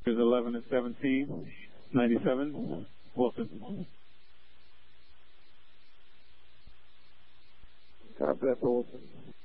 Here's 11 and 17, 97, Wilson. Copy that, Wilson.